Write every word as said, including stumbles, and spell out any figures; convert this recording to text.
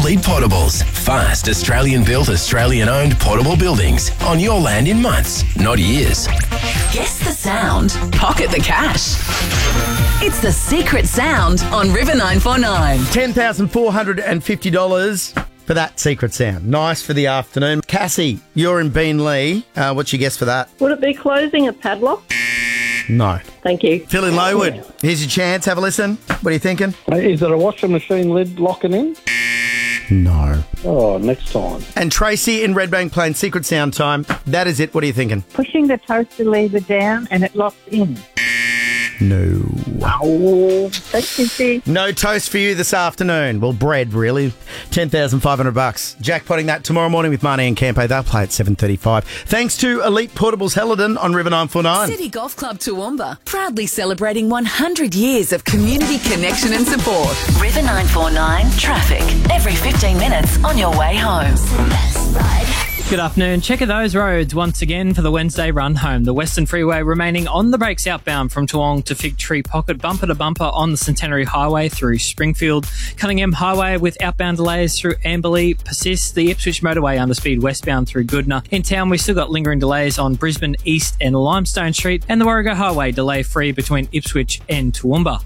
Elite Portables. Fast, Australian-built, Australian-owned portable buildings on your land in months, not years. Guess the sound. Pocket the cash. It's the secret sound on River nine four nine. ten thousand four hundred fifty dollars for that secret sound. Nice for the afternoon. Cassie, you're in Beenleigh. Uh, what's your guess for that? Would it be closing a padlock? No. Thank you. Phil in Lowood, here's your chance. Have a listen. What are you thinking? Is it a washing machine lid locking in? No. Oh, next time. And Tracy in Redbank playing secret sound time. That is it. What are you thinking? Pushing the toaster lever down and it locks in. No. Oh, thank you, Steve. No toast for you this afternoon. Well, bread, really. ten thousand five hundred bucks. Jackpotting that tomorrow morning with Marnie and Campo. They'll play at seven thirty-five. Thanks to Elite Portables Helladon on River nine four nine. City Golf Club Toowoomba, proudly celebrating one hundred years of community connection and support. River nine four nine traffic. Every fifteen minutes on your way home. Good afternoon. Check of those roads once again for the Wednesday run home. The Western Freeway remaining on the brakes outbound from Toowong to Fig Tree Pocket, bumper to bumper on the Centenary Highway through Springfield. Cunningham Highway with outbound delays through Amberley persists. The Ipswich Motorway underspeed westbound through Goodna. In town, we've still got lingering delays on Brisbane East and Limestone Street, and the Warrego Highway delay free between Ipswich and Toowoomba.